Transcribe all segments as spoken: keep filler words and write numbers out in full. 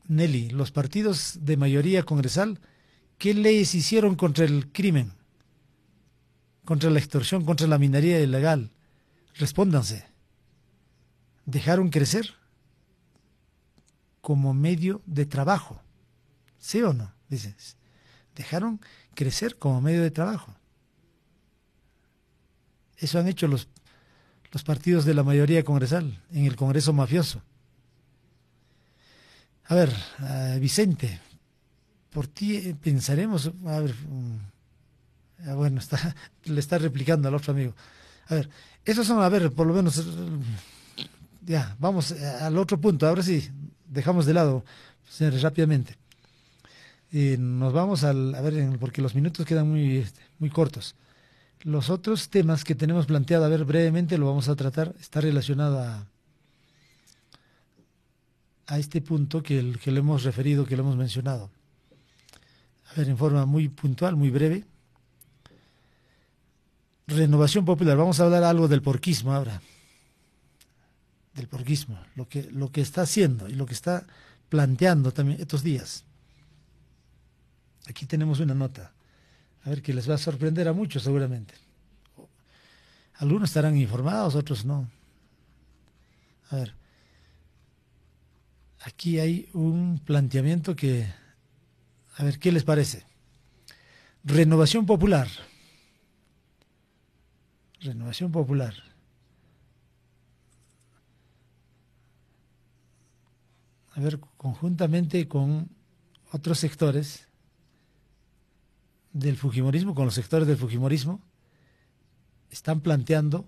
Nelly, los partidos de mayoría congresal, ¿qué leyes hicieron contra el crimen, contra la extorsión, contra la minería ilegal? Respóndanse. ¿Dejaron crecer como medio de trabajo? ¿Sí o no? Dices. Dejaron crecer como medio de trabajo. Eso han hecho los, los partidos de la mayoría congresal en el Congreso mafioso. A ver, uh, Vicente, por ti pensaremos, a ver, um, uh, bueno, está, le está replicando al otro amigo. A ver, esos son, a ver, por lo menos, uh, ya, vamos al otro punto, ahora sí, dejamos de lado, señores, rápidamente. Y nos vamos al, a ver, porque los minutos quedan muy, este, muy cortos. Los otros temas que tenemos planteado, a ver, brevemente lo vamos a tratar, está relacionado a... a este punto que, el, que lo hemos referido, que lo hemos mencionado. A ver, en forma muy puntual, muy breve. Renovación Popular, vamos a hablar algo del porquismo ahora. Del porquismo, lo que, lo que está haciendo y lo que está planteando también estos días. Aquí tenemos una nota, a ver, que les va a sorprender a muchos seguramente. Algunos estarán informados, otros no. A ver. Aquí hay un planteamiento que, a ver, ¿qué les parece? Renovación Popular. Renovación Popular. A ver, conjuntamente con otros sectores del fujimorismo, con los sectores del fujimorismo, están planteando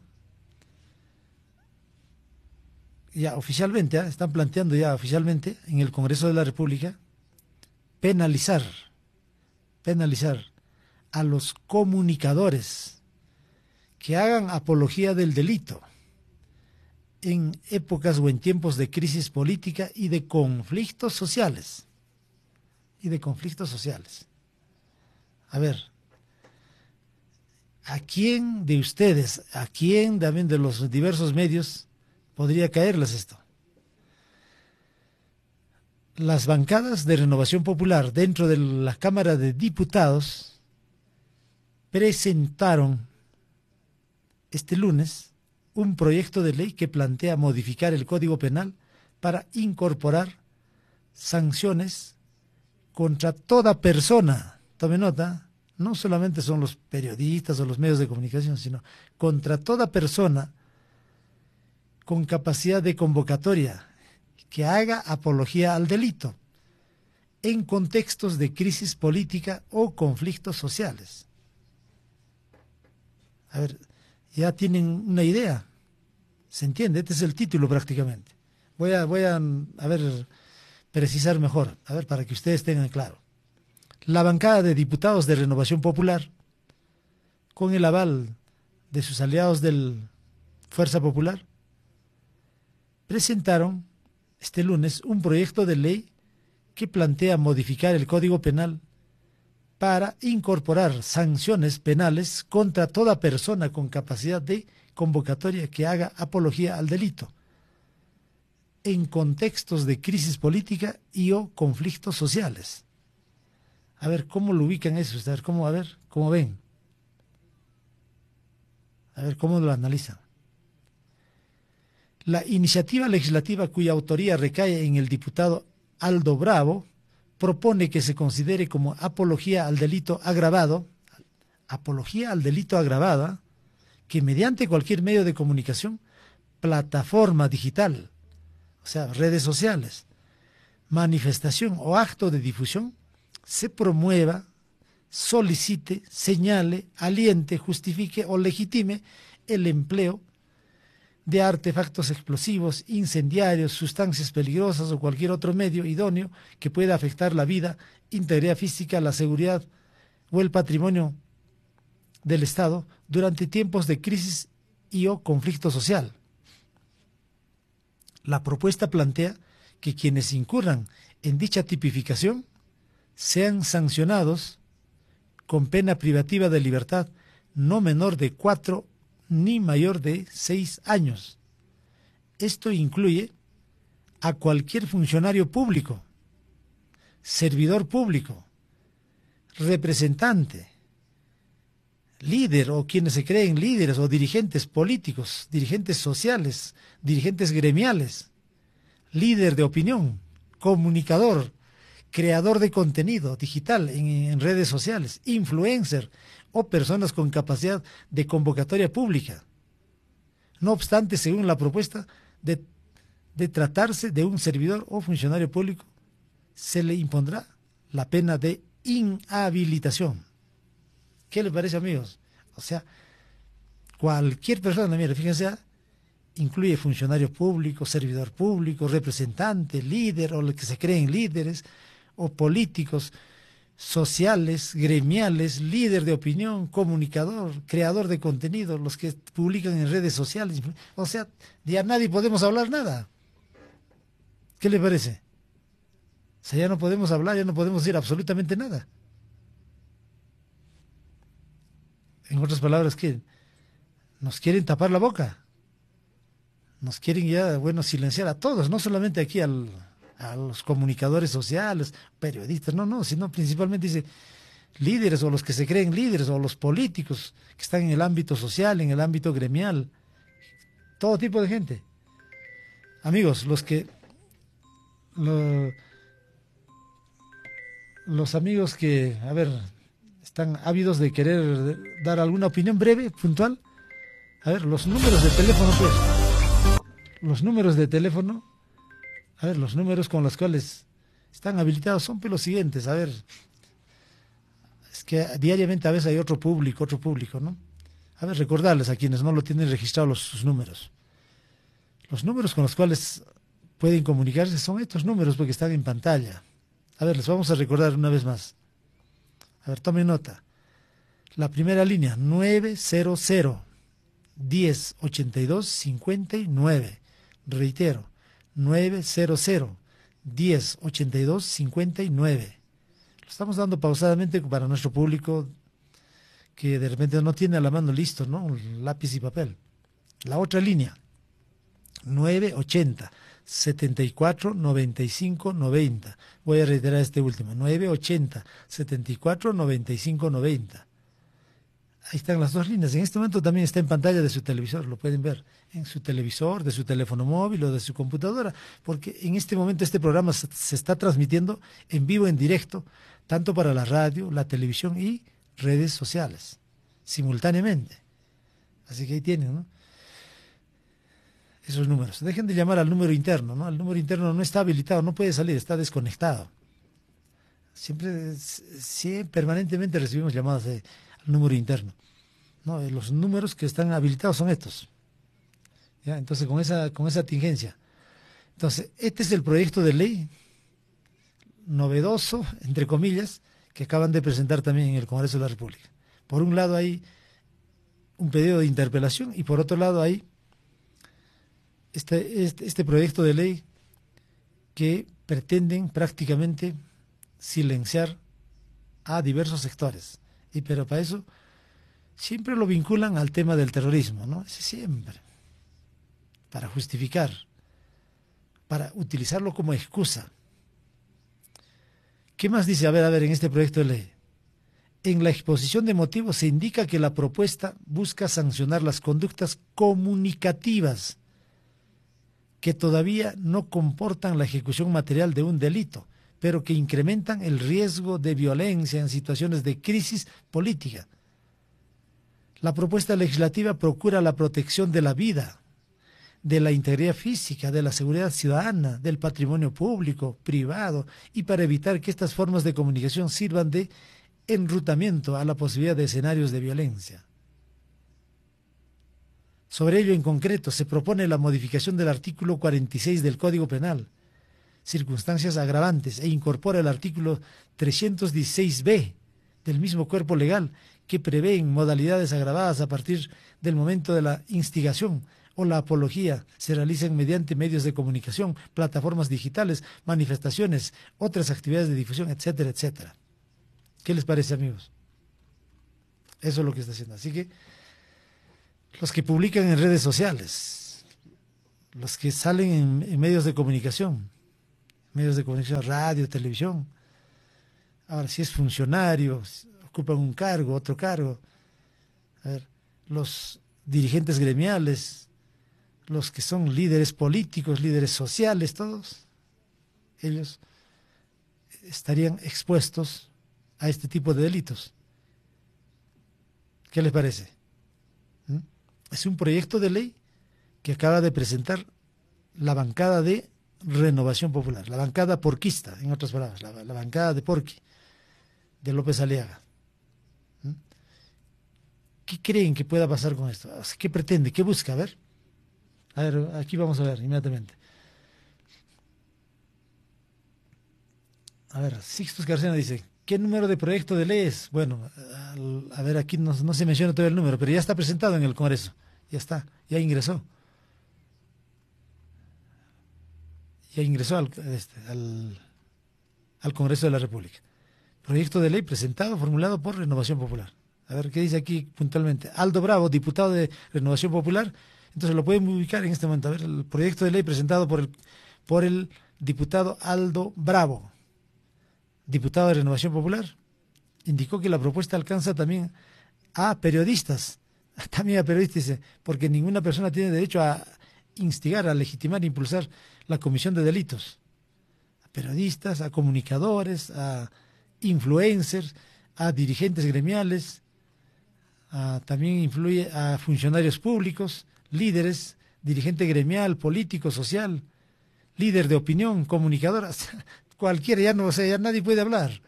ya oficialmente, ¿eh? están planteando ya oficialmente en el Congreso de la República penalizar, penalizar a los comunicadores que hagan apología del delito en épocas o en tiempos de crisis política y de conflictos sociales. Y de conflictos sociales. A ver, ¿a quién de ustedes, a quién también de los diversos medios podría caerles esto? Las bancadas de Renovación Popular dentro de la Cámara de Diputados presentaron este lunes un proyecto de ley que plantea modificar el Código Penal para incorporar sanciones contra toda persona. Tome nota, no solamente son los periodistas o los medios de comunicación, sino contra toda persona con capacidad de convocatoria que haga apología al delito en contextos de crisis política o conflictos sociales. A ver, ya tienen una idea, ¿se entiende? Este es el título prácticamente. Voy a, voy a, a ver, precisar mejor, a ver, para que ustedes tengan claro. La bancada de diputados de Renovación Popular, con el aval de sus aliados del Fuerza Popular, presentaron este lunes un proyecto de ley que plantea modificar el Código Penal para incorporar sanciones penales contra toda persona con capacidad de convocatoria que haga apología al delito en contextos de crisis política y o conflictos sociales. A ver, ¿cómo lo ubican eso? A ver, ¿cómo, a ver, cómo ven? A ver, ¿cómo lo analizan? La iniciativa legislativa cuya autoría recae en el diputado Aldo Bravo propone que se considere como apología al delito agravado, apología al delito agravada, que mediante cualquier medio de comunicación, plataforma digital, o sea, redes sociales, manifestación o acto de difusión, se promueva, solicite, señale, aliente, justifique o legitime el empleo de artefactos explosivos, incendiarios, sustancias peligrosas o cualquier otro medio idóneo que pueda afectar la vida, integridad física, la seguridad o el patrimonio del Estado durante tiempos de crisis y o conflicto social. La propuesta plantea que quienes incurran en dicha tipificación sean sancionados con pena privativa de libertad no menor de cuatro ni mayor de seis años. Esto incluye a cualquier funcionario público, servidor público, representante, líder o quienes se creen líderes o dirigentes políticos, dirigentes sociales, dirigentes gremiales, líder de opinión, comunicador, creador de contenido digital en, en redes sociales, influencer o personas con capacidad de convocatoria pública. No obstante, según la propuesta de, de tratarse de un servidor o funcionario público, se le impondrá la pena de inhabilitación. ¿Qué les parece, amigos? O sea, cualquier persona, mire, fíjense, incluye funcionario público, servidor público, representante, líder, o los que se creen líderes, o políticos, sociales, gremiales, líder de opinión, comunicador, creador de contenido, los que publican en redes sociales. O sea, ya nadie podemos hablar nada. ¿Qué le parece? O sea, ya no podemos hablar, ya no podemos decir absolutamente nada. En otras palabras, ¿qué? Nos quieren tapar la boca. Nos quieren ya, bueno, silenciar a todos, no solamente aquí al, a los comunicadores sociales, periodistas, no, no, sino principalmente dice líderes o los que se creen líderes o los políticos que están en el ámbito social, en el ámbito gremial, todo tipo de gente. Amigos, los que lo, los amigos que, a ver, están ávidos de querer dar alguna opinión breve, puntual. A ver, los números de teléfono, pues. Los números de teléfono, a ver, los números con los cuales están habilitados son pues los siguientes. A ver, es que diariamente a veces hay otro público, otro público, ¿no? A ver, recordarles a quienes no lo tienen registrados los, sus números. Los números con los cuales pueden comunicarse son estos números porque están en pantalla. A ver, les vamos a recordar una vez más. A ver, tomen nota. La primera línea, nueve cero cero, diez ochenta y dos cincuenta y nueve. Reitero, nueve cero cero, diez ochenta y dos cincuenta y nueve. Lo estamos dando pausadamente para nuestro público que de repente no tiene a la mano listo, ¿no? Un lápiz y papel. La otra línea, nueve ochenta, setenta y cuatro, noventa y cinco, noventa. Voy a reiterar este último, nueve ochenta, setenta y cuatro, noventa y cinco, noventa. Ahí están las dos líneas. En este momento también está en pantalla de su televisor, lo pueden ver en su televisor, de su teléfono móvil o de su computadora, porque en este momento este programa se, se está transmitiendo en vivo, en directo, tanto para la radio, la televisión y redes sociales, simultáneamente. Así que ahí tienen, ¿no? Esos números. Dejen de llamar al número interno, ¿no? El número interno no está habilitado, no puede salir, está desconectado. Siempre, siempre permanentemente recibimos llamadas de número interno. No, los números que están habilitados son estos. ¿Ya? Entonces, con esa, con esa tingencia. Entonces, este es el proyecto de ley novedoso, entre comillas, que acaban de presentar también en el Congreso de la República. Por un lado hay un pedido de interpelación y por otro lado hay este, este, este proyecto de ley que pretenden prácticamente silenciar a diversos sectores. Y pero para eso siempre lo vinculan al tema del terrorismo, ¿no? Siempre. Para justificar, para utilizarlo como excusa. ¿Qué más dice? A ver, a ver, en este proyecto de ley. En la exposición de motivos se indica que la propuesta busca sancionar las conductas comunicativas que todavía no comportan la ejecución material de un delito, pero que incrementan el riesgo de violencia en situaciones de crisis política. La propuesta legislativa procura la protección de la vida, de la integridad física, de la seguridad ciudadana, del patrimonio público, privado, y para evitar que estas formas de comunicación sirvan de enrutamiento a la posibilidad de escenarios de violencia. Sobre ello, en concreto, se propone la modificación del artículo cuarenta y seis del Código Penal, circunstancias agravantes, e incorpora el artículo trescientos dieciséis be del mismo cuerpo legal, que prevé modalidades agravadas a partir del momento de la instigación o la apología se realicen mediante medios de comunicación, plataformas digitales, manifestaciones, otras actividades de difusión, etcétera, etcétera. ¿Qué les parece, amigos? Eso es lo que está haciendo. Así que los que publican en redes sociales, los que salen en, en medios de comunicación, medios de comunicación, radio, televisión, Ahora, si es funcionario, si ocupan un cargo, otro cargo, a ver, los dirigentes gremiales, los que son líderes políticos, líderes sociales, todos ellos estarían expuestos a este tipo de delitos. ¿Qué les parece? ¿Mm? Es un proyecto de ley que acaba de presentar la bancada de Renovación Popular, la bancada porquista, en otras palabras, la, la bancada de Porqui, de López Aliaga. ¿Mm? ¿Qué creen que pueda pasar con esto? ¿Qué pretende? ¿Qué busca? A ver, a ver, aquí vamos a ver inmediatamente. A ver, Sixtus Carcena dice, ¿qué número de proyecto de ley es? Bueno, al, a ver, aquí no, no se menciona todo el número, pero ya está presentado en el Congreso. Ya está, ya ingresó. Ya ingresó al, este, al, al Congreso de la República. Proyecto de ley presentado, formulado por Renovación Popular. A ver, ¿qué dice aquí puntualmente? Aldo Bravo, diputado de Renovación Popular. Entonces lo pueden ubicar en este momento. A ver, el proyecto de ley presentado por el, por el diputado Aldo Bravo, diputado de Renovación Popular, indicó que la propuesta alcanza también a periodistas, también a periodistas, dice, porque ninguna persona tiene derecho a instigar, a legitimar, a impulsar la comisión de delitos. A periodistas, a comunicadores, a influencers, a dirigentes gremiales, a, también influye a funcionarios públicos, líderes, dirigente gremial, político, social, líder de opinión, comunicadoras, cualquiera, ya no, o sea, ya nadie puede hablar.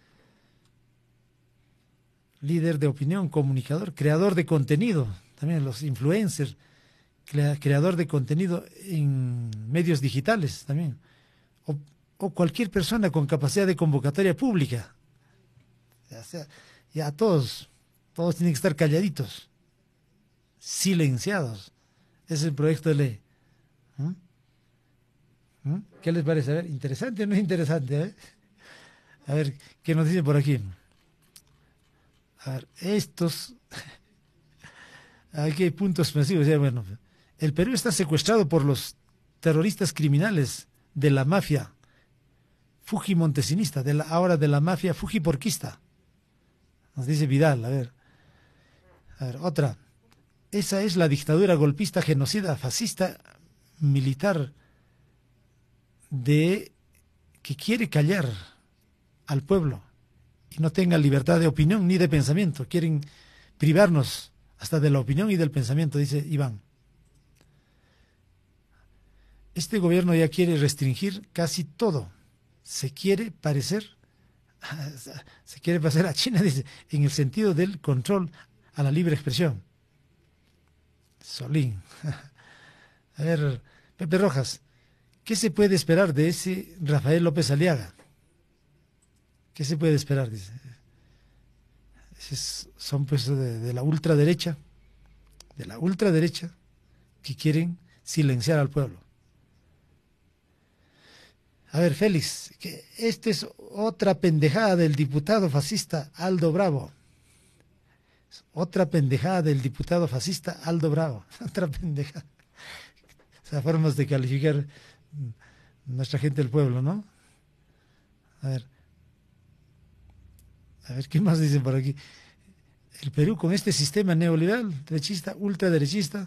Líder de opinión, comunicador, creador de contenido, también los influencers, crea, creador de contenido en medios digitales también, o, o cualquier persona con capacidad de convocatoria pública. O sea, ya todos, todos tienen que estar calladitos, silenciados. Ese es el proyecto de ley. ¿Mm? ¿Mm? ¿Qué les parece? A ver, ¿interesante o no es interesante? ¿Eh? A ver, ¿qué nos dice por aquí? A ver, estos... Aquí hay puntos masivos. Ya, bueno, el Perú está secuestrado por los terroristas criminales de la mafia fujimontesinista, de la, ahora de la mafia fujiporquista. Nos dice Vidal, a ver. A ver, otra. Esa es la dictadura golpista, genocida, fascista, militar, de que quiere callar al pueblo y no tenga libertad de opinión ni de pensamiento. Quieren privarnos hasta de la opinión y del pensamiento, dice Iván. Este gobierno ya quiere restringir casi todo. Se quiere parecer, se quiere parecer a China, dice, en el sentido del control a la libre expresión. Solín. A ver, Pepe Rojas, ¿qué se puede esperar de ese Rafael López Aliaga? ¿Qué se puede esperar? Dice. Es, son pues de, de la ultraderecha, de la ultraderecha, que quieren silenciar al pueblo. A ver, Félix, que esta es otra pendejada del diputado fascista Aldo Bravo. Otra pendejada del diputado fascista Aldo Bravo. Otra pendejada. O sea, formas de calificar nuestra gente del pueblo, ¿no? A ver. A ver, ¿qué más dicen por aquí? El Perú con este sistema neoliberal, derechista, ultraderechista,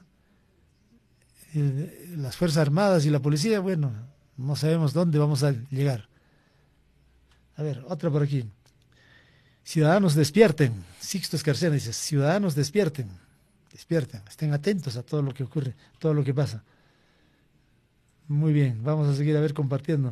eh, las Fuerzas Armadas y la policía, bueno, no sabemos dónde vamos a llegar. A ver, otra por aquí. Ciudadanos despierten. Sixto Escarcena dice, ciudadanos despierten. Despierten, estén atentos a todo lo que ocurre, todo lo que pasa. Muy bien, vamos a seguir a ver compartiendo.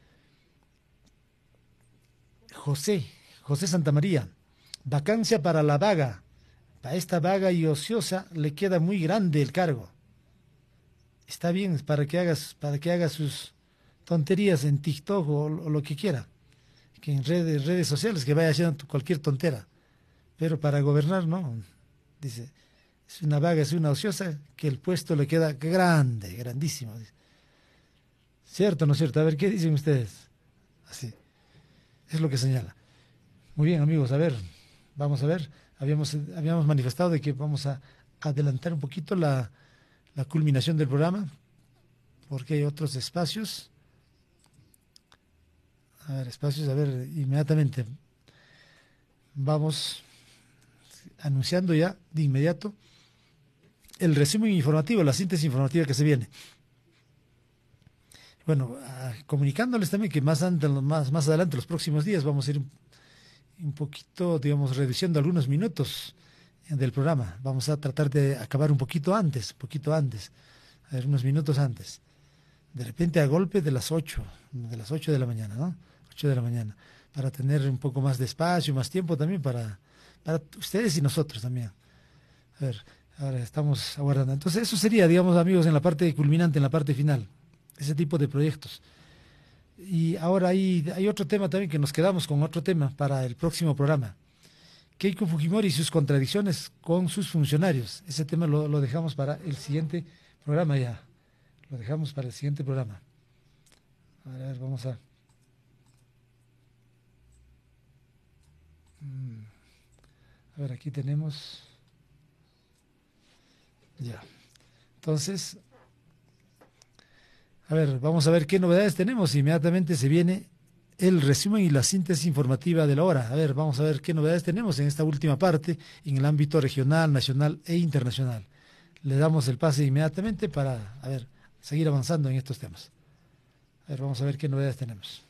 José, José Santamaría, vacancia para la vaga. Para esta vaga y ociosa le queda muy grande el cargo. Está bien para que hagas, para que haga sus tonterías en TikTok o, o lo que quiera, que en redes, redes sociales, que vaya haciendo cualquier tontera, pero para gobernar no. Dice, es una vaga, es una ociosa, que el puesto le queda grande, grandísimo. Dice. ¿Cierto o no es cierto? A ver, ¿qué dicen ustedes? Así, es lo que señala. Muy bien, amigos, a ver, vamos a ver, habíamos, habíamos manifestado de que vamos a adelantar un poquito la, la culminación del programa, porque hay otros espacios. A ver, espacios, a ver, inmediatamente. vamos anunciando ya de inmediato el resumen informativo, la síntesis informativa que se viene. Bueno, ah, comunicándoles también que más, ante, más, más adelante, los próximos días, vamos a ir un, un poquito, digamos, reduciendo algunos minutos del programa. Vamos a tratar de acabar un poquito antes, un poquito antes, a ver, unos minutos antes. De repente a golpe de las ocho, de las ocho de la mañana, ¿no? ocho de la mañana, para tener un poco más de espacio, más tiempo también para, para ustedes y nosotros también. A ver, ahora estamos aguardando. Entonces eso sería, digamos, amigos, en la parte culminante, en la parte final, ese tipo de proyectos. Y ahora hay, hay otro tema también, que nos quedamos con otro tema para el próximo programa. Keiko Fujimori y sus contradicciones con sus funcionarios. Ese tema lo, lo dejamos para el siguiente programa ya. Lo dejamos para el siguiente programa. A ver, vamos a... A ver, aquí tenemos... Ya. Entonces, a ver, vamos a ver qué novedades tenemos. Inmediatamente se viene el resumen y la síntesis informativa de la hora. A ver, vamos a ver qué novedades tenemos en esta última parte, en el ámbito regional, nacional e internacional. Le damos el pase inmediatamente para, a ver, seguir avanzando en estos temas. A ver, vamos a ver qué novedades tenemos.